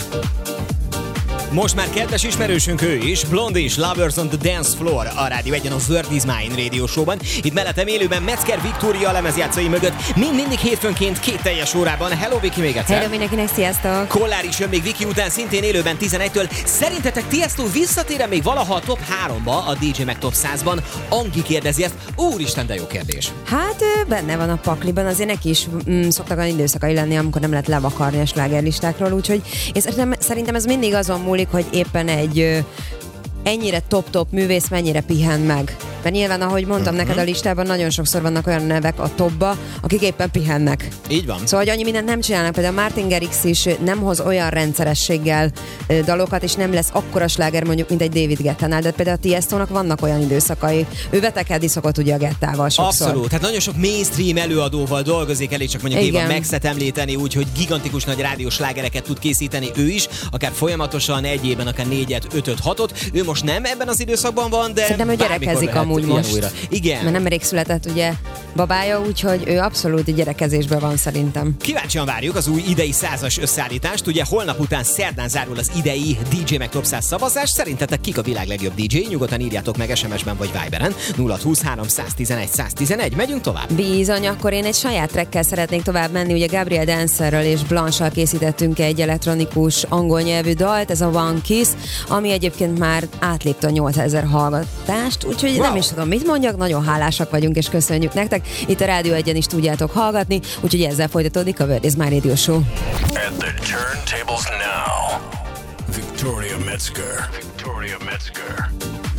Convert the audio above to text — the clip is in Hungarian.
Most már kedves ismerősünk ő is, Blondie, Lovers on the Dance Floor, a Rádió Egyen a World is Mine rádió showban. Itt mellettem élőben Metzger Viktória a lemezjátszói mögött, mindig hétfőnként 2 teljes órában. Hello Viki, még egyszer. Hello mindenkinek, sziasztok. Kollár is jön még Viki után, szintén élőben 11-től. Szerintetek Tiesto visszatér még valaha a top 3-ba a DJ Mag Top 100-ban? Angi kérdezi ezt. Úristen, de jó kérdés. Hát benne van a pakliban, azért neki is szoktak olyan időszakai lenni, amikor nem lehet levakarni a slágerlistákról, úgyhogy én szerintem ez mindig azon múlik, hogy éppen egy ennyire top-top művész mennyire pihen meg. Mert nyilván, ahogy mondtam neked, a listában nagyon sokszor vannak olyan nevek a topba, akik éppen pihennek. Így van. Szóval, hogy annyi mindent nem csinálnak. Például Martin Garrix is nem hoz olyan rendszerességgel dalokat, és nem lesz akkora sláger mondjuk, mint egy David Guettánál, de például a Tiestónak vannak olyan időszakai. Ő vetekedni szokott ugye a Gettával sokszor. Abszolút. Tehát nagyon sok mainstream előadóval dolgozik, elég csak mondjuk Eva Max-et említeni, úgyhogy gigantikus nagy rádiós slágereket tud készíteni ő is, akár folyamatosan egy évben, akár 4-et, 5-öt, 6-ot. Ő most nem ebben az időszakban van, de szerintem ő gyerekezik amúgy most. Újra. Igen. Mert nemrég született ugye babája, úgyhogy ő abszolút gyerekezésben van szerintem. Kíváncsian várjuk az új idei 100-as összeállítást. Ugye holnap után szerdán zárul az idei DJ Mag Top 100 szavazás. Szerintetek kik a világ legjobb DJ? Nyugodtan írjátok meg SMS-ben vagy Viberen. 023 111 111. Megyünk tovább. Bizony, akkor én egy saját trackkel szeretnék tovább menni. Ugye Gabriel Dancerrel és Blanche-sal készítettünk egy elektronikus angol nyelvű dalt, ez a One Kiss, ami egyébként már átlépte a 8000 hallgatást, úgyhogy nem is tudom, mit mondjak, nagyon hálásak vagyunk, és köszönjük nektek. Itt a Rádió Egyen is tudjátok hallgatni, úgyhogy ezzel folytatódik a World is Mine Radio Show. At the turntables now, Victoria Metzger.